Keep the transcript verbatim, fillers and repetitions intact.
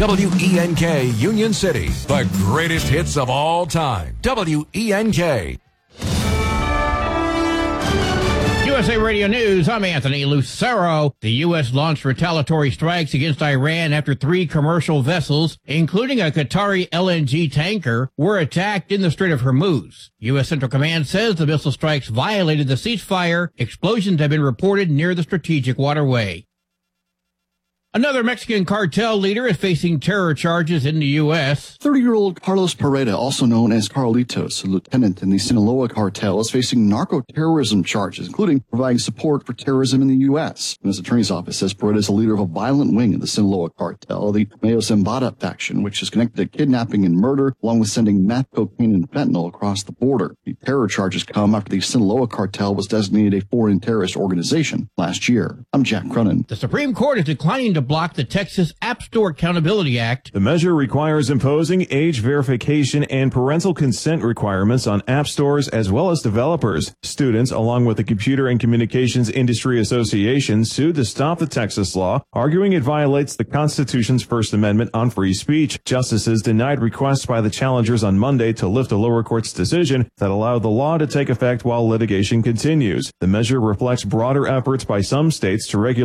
W E N K Union City, the greatest hits of all time. W E N K. U S A Radio News, I'm Anthony Lucero. The U S launched retaliatory strikes against Iran after three commercial vessels, including a Qatari L N G tanker, were attacked in the Strait of Hormuz. U S Central Command says the missile strikes violated the ceasefire. Explosions have been reported near the strategic waterway. Another Mexican cartel leader is facing terror charges in the U S thirty-year-old Carlos Pareda, also known as Carlitos, a lieutenant in the Sinaloa cartel, is facing narco-terrorism charges, including providing support for terrorism in the U S. The U S Attorney's Office says Pareda is a leader of a violent wing of the Sinaloa cartel, the Mayo Zambada faction, which is connected to kidnapping and murder, along with sending meth, cocaine, and fentanyl across the border. The terror charges come after the Sinaloa cartel was designated a foreign terrorist organization last year. I'm Jack Cronin. The Supreme Court is declining to block the Texas App Store Accountability Act. The measure requires imposing age verification and parental consent requirements on app stores as well as developers. Students, along with the Computer and Communications Industry Association, sued to stop the Texas law, arguing it violates the Constitution's First Amendment on free speech. Justices denied requests by the challengers on Monday to lift a lower court's decision that allowed the law to take effect while litigation continues. The measure reflects broader efforts by some states to regulate